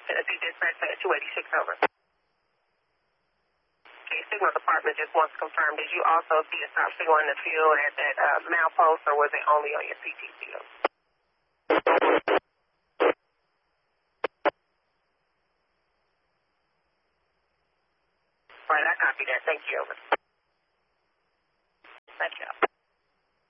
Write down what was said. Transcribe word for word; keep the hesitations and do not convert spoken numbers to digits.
Tennessee Dispatch at two eighty-six, over. Okay, Signal Department just wants to confirm, did you also see a stop signal in the field at that uh, milepost, or was it only on your C T field? Right, I copy that. Thank you, over. Thank you.